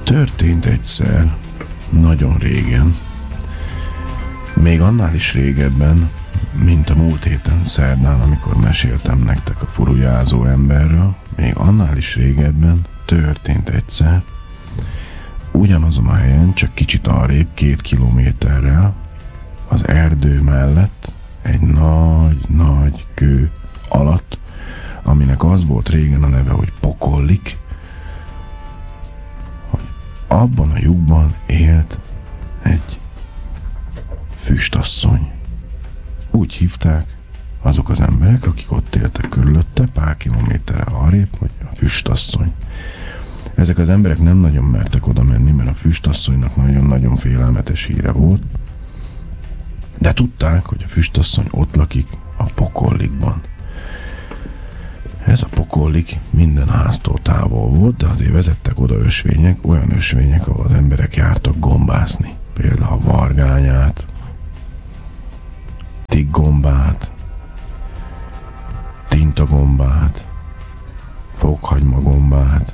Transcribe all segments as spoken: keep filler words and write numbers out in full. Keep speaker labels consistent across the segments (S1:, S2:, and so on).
S1: Történt egyszer, nagyon régen, még annál is régebben, mint a múlt héten szerdán, amikor meséltem nektek a furujázó emberről, még annál is régebben történt egyszer, ugyanazon a helyen, csak kicsit arrébb, két kilométerrel, az erdő mellett, egy nagy-nagy kő alatt, aminek az volt régen a neve, hogy Pokollik, hogy abban a lyukban élt egy füstasszony. Úgy hívták azok az emberek, akik ott éltek körülötte, pár kilométerrel arrébb, hogy a füstasszony. Ezek az emberek nem nagyon mertek oda menni, mert a füstasszonynak nagyon-nagyon félelmetes híre volt, de tudták, hogy a füstasszony ott lakik a Pokollikban. Ez a Pokollik minden háztól távol volt, de azért vezettek oda ösvények, olyan ösvények, ahol az emberek jártak gombászni. Például a vargányát, tiggombát, tintagombát, fokhagymagombát,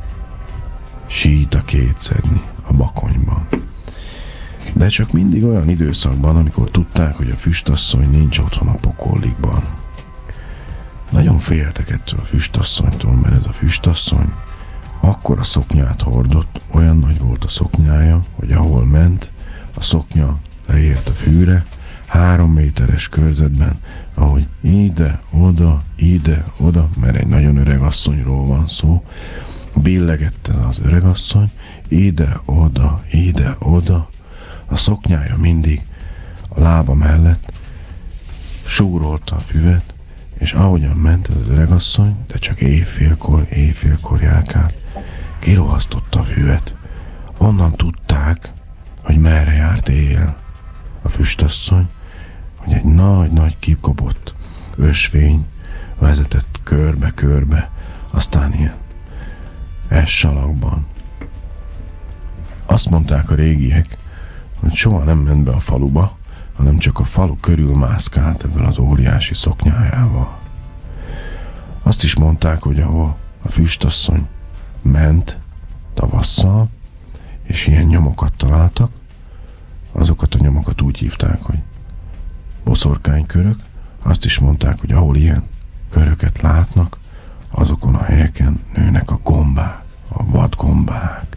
S1: sítakét szedni a Bakonyban. De csak mindig olyan időszakban, amikor tudták, hogy a füstasszony nincs otthon a Pokollikban. Nagyon féltek ettől a füstasszonytól, mert ez a füstasszony akkora szoknyát hordott, olyan nagy volt a szoknyája, hogy ahol ment, a szoknya leért a fűre, három méteres körzetben, ahogy ide, oda, ide, oda, mert egy nagyon öreg asszonyról van szó, billegett ez az öregasszony, ide, oda, ide, oda, a szoknyája mindig a lába mellett súrolta a füvet, és ahogyan ment az öregasszony, de csak éjfélkor, éjfélkor járkált, kirohasztotta a füvet. Onnan tudták, hogy merre járt éjjel a füstasszony, hogy egy nagy-nagy kikopott ösvény vezetett körbe-körbe, aztán ilyen S-salakban. Azt mondták a régiek, hogy soha nem ment be a faluba, hanem csak a falu körül mászkált ebből az óriási szoknyájával. Azt is mondták, hogy ahol a füstasszony ment tavasszal, és ilyen nyomokat találtak, azokat a nyomokat úgy hívták, hogy boszorkánykörök. Azt is mondták, hogy ahol ilyen köröket látnak, azokon a helyeken nőnek a gombák, a vadgombák.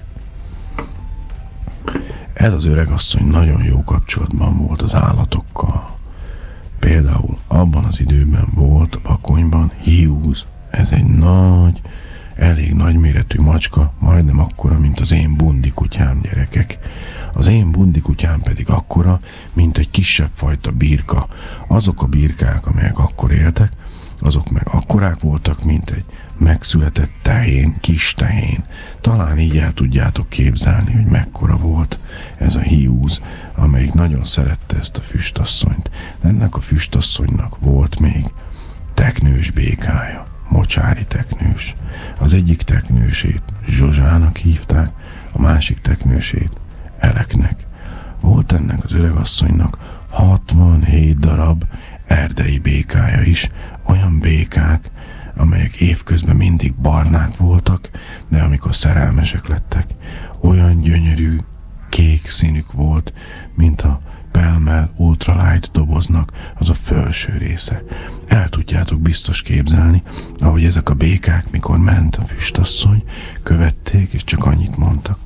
S1: Ez az öregasszony nagyon jó kapcsolatban volt az állatokkal. Például abban az időben volt a Bakonyban hiúz. Ez egy nagy, elég nagyméretű macska, majdnem akkora, mint az én bundi kutyám, gyerekek. Az én bundi kutyám pedig akkora, mint egy kisebb fajta birka. Azok a birkák, amelyek akkor éltek, azok meg akkorák voltak, mint egy megszületett tehén, kis tehén. Talán így el tudjátok képzelni, hogy mekkora volt ez a hiúz, amelyik nagyon szerette ezt a füstasszonyt. Ennek a füstasszonynak volt még teknős békája, mocsári teknős. Az egyik teknősét Zsozsának hívták, a másik teknősét Eleknek. Volt ennek az öregasszonynak hatvanhét darab erdei békája is, olyan békák, amelyek évközben mindig barnák voltak, de amikor szerelmesek lettek, olyan gyönyörű, kék színük volt, mint a Pelmel Ultralight doboznak az a felső része. El tudjátok biztos képzelni, ahogy ezek a békák, mikor ment a füstasszony, követték, és csak annyit mondtak.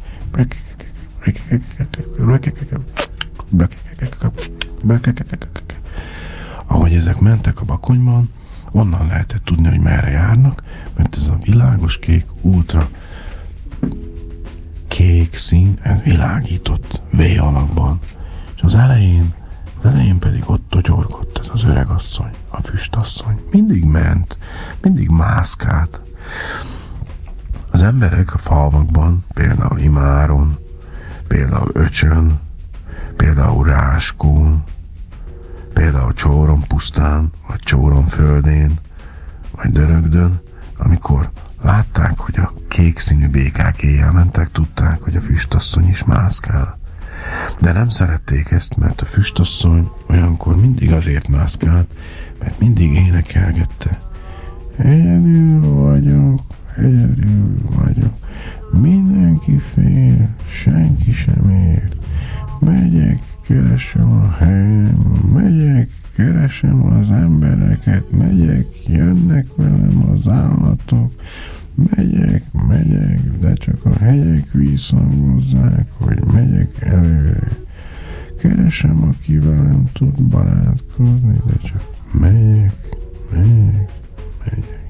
S1: Ahogy ezek mentek a Bakonyban, onnan lehetett tudni, hogy merre járnak, mert ez a világos kék, ultra kék szín, ez világított V alakban. És az elején, az elején pedig ott togyorgott ez az öregasszony, a füstasszony. Mindig ment, mindig mászkált. Az emberek a falvakban, például Imáron, például Öcsön, például Ráskón, például Csórompusztán, vagy Csóromföldén, vagy Dörögdön, amikor látták, hogy a kék színű békák éjjel mentek, tudták, hogy a füstasszony is mászkál. De nem szerették ezt, mert a füstasszony olyankor mindig azért mászkált, mert mindig énekelgette. Egyedül vagyok, egyedül vagyok, mindenki fél, senki sem ér. Megyek, keresem a helyem, megyek, keresem az embereket, megyek, jönnek velem az állatok, megyek, megyek, de csak a hegyek visszhangozzák, hogy megyek előre. Keresem, aki velem tud barátkozni, de csak megyek, megyek, megyek.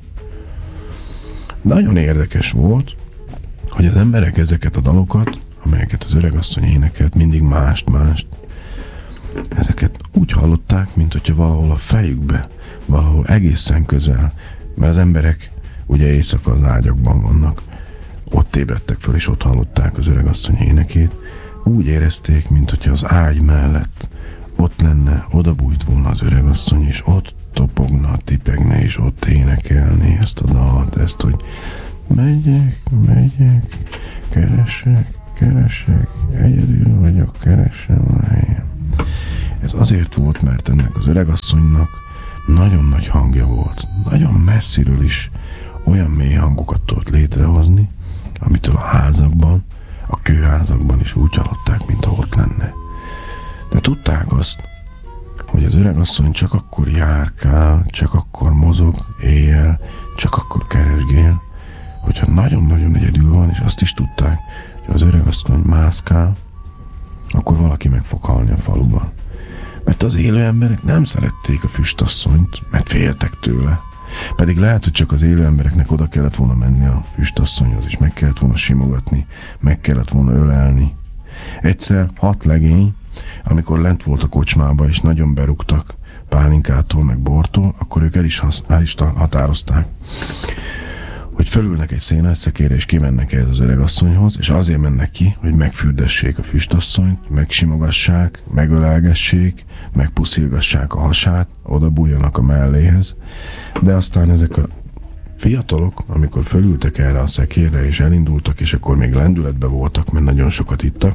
S1: Nagyon érdekes volt, hogy az emberek ezeket a dalokat, amelyeket az öregasszony énekelt, mindig mást-mást, ezeket úgy hallották, mint hogyha valahol a fejükbe, valahol egészen közel, mert az emberek ugye éjszaka az ágyakban vannak, ott ébredtek föl, és ott hallották az öregasszony énekét, úgy érezték, mint hogyha az ágy mellett ott lenne, oda bújt volna az öregasszony, és ott topogna, tipegne, és ott énekelni ezt a dalt, ezt, hogy megyek, megyek, keresek, keresek, egyedül vagyok, keresem a helyem. Ez azért volt, mert ennek az öregasszonynak nagyon nagy hangja volt. Nagyon messziről is olyan mély hangokat tudott létrehozni, amitől a házakban, a kőházakban is úgy hallották, mintha ott lenne. De tudták azt, hogy az öregasszony csak akkor járkál, csak akkor mozog éjjel, csak akkor keresgél, hogyha nagyon-nagyon egyedül van, és azt is tudták, hogy az öregasszony mászkál, akkor valaki meg fog halni a faluban. Mert az élő emberek nem szerették a füstasszonyt, mert féltek tőle. Pedig lehet, hogy csak az élő embereknek oda kellett volna menni a füstasszonyhoz, és meg kellett volna simogatni, meg kellett volna ölelni. Egyszer hat legény, amikor lent volt a kocsmába, és nagyon berúgtak pálinkától, meg bortól, akkor ők el is, hasz, el is határozták, hogy fölülnek egy szénásszekére, és kimennek ehhez az öregasszonyhoz, és azért mennek ki, hogy megfürdessék a füstasszonyt, megsimogassák, megölelgessék, megpuszilgassák a hasát, oda bújjanak a melléhez. De aztán ezek a fiatalok, amikor fölültek erre a szekérre, és elindultak, és akkor még lendületben voltak, mert nagyon sokat ittak,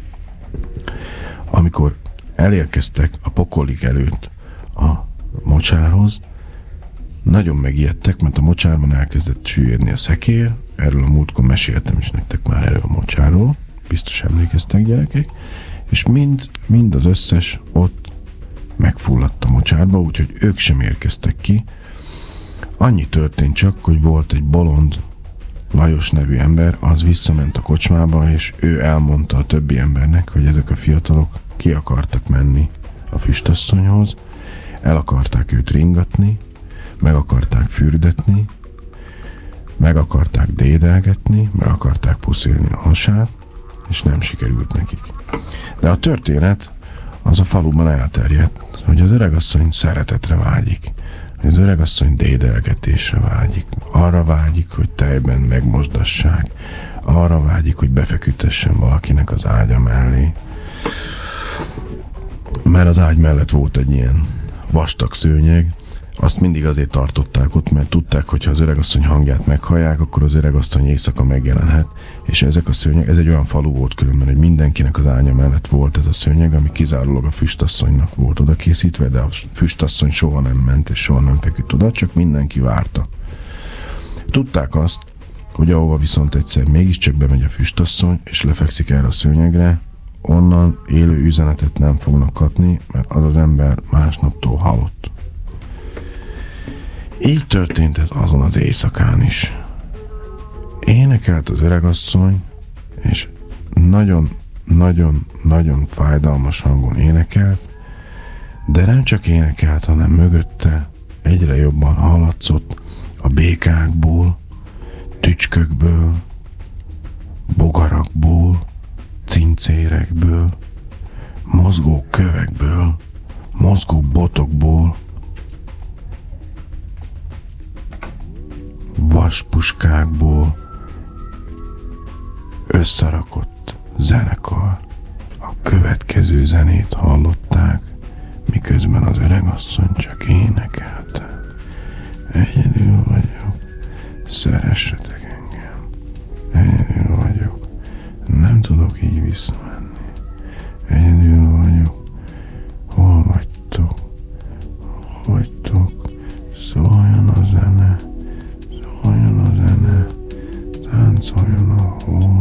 S1: amikor elérkeztek a pokolik előtt a mocsárhoz, nagyon megijedtek, mert a mocsárban elkezdett süllyedni a szekér, erről a múltkor meséltem is nektek már erről a mocsárról, biztos emlékeztek, gyerekek, és mind, mind az összes ott megfulladt a mocsárba, úgyhogy ők sem érkeztek ki. Annyi történt csak, hogy volt egy bolond Lajos nevű ember, az visszament a kocsmába, és ő elmondta a többi embernek, hogy ezek a fiatalok ki akartak menni a füstasszonyhoz, el akarták őt ringatni, meg akarták fürdetni, meg akarták dédelgetni, meg akarták puszilni a hasát, és nem sikerült nekik. De a történet az a faluban elterjedt, hogy az öregasszony szeretetre vágyik, hogy az öregasszony dédelgetésre vágyik, arra vágyik, hogy tejben megmosdassák, arra vágyik, hogy befeküdtessen valakinek az ágya mellé. Mert az ágy mellett volt egy ilyen vastag szőnyeg, azt mindig azért tartották ott, mert tudták, hogy ha az öregasszony hangját meghallják, akkor az öregasszony éjszaka megjelenhet, és ezek a szőnyeg, ez egy olyan falu volt különben, hogy mindenkinek az ágya mellett volt ez a szőnyeg, ami kizárólag a füstasszonynak volt oda készítve, de a füstasszony soha nem ment, és soha nem feküdt oda, csak mindenki várta. Tudták azt, hogy ahova viszont egyszer mégiscsak bemegy a füstasszony, és lefekszik erre a szőnyegre, onnan élő üzenetet nem fognak kapni, mert az az ember másnaptól halott. Így történt ez azon az éjszakán is. Énekelt az öregasszony, és nagyon-nagyon-nagyon fájdalmas hangon énekelt, de nem csak énekelt, hanem mögötte egyre jobban hallatszott a békákból, tücskökből, bogarakból, cincérekből, mozgó kövekből, mozgó botokból, vaspuskákból összerakott zenekar. A következő zenét hallották, miközben az öregasszony csak énekelte. Egyedül vagyok, szeressetek engem. Egyedül vagyok, nem tudok így visszamenni. Egyedül vagyok, hol vagytok? Hol vagytok? Szóljon a zene, szóljon a zene, táncoljon a hó.